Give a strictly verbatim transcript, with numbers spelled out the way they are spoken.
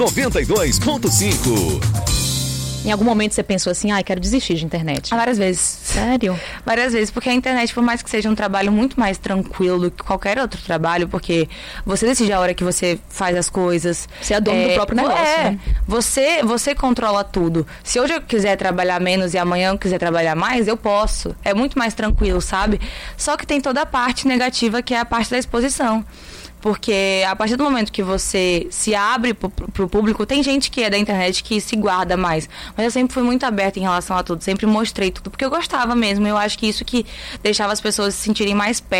noventa e dois ponto cinco. Em algum momento você pensou assim, ai, quero desistir de internet? Várias vezes. Sério? Várias vezes, porque a internet, por mais que seja um trabalho muito mais tranquilo do que qualquer outro trabalho, porque você decide a hora que você faz as coisas. Você é dono é, do próprio negócio, é, né? Você, você controla tudo. Se hoje eu quiser trabalhar menos e amanhã eu quiser trabalhar mais, eu posso. É muito mais tranquilo, sabe? Só que tem toda a parte negativa, que é a parte da exposição. Porque a partir do momento que você se abre pro, pro público, tem gente que é da internet que se guarda mais. Mas eu sempre fui muito aberta em relação a tudo, sempre mostrei tudo, porque eu gostava mesmo. Eu acho que isso que deixava as pessoas se sentirem mais perto.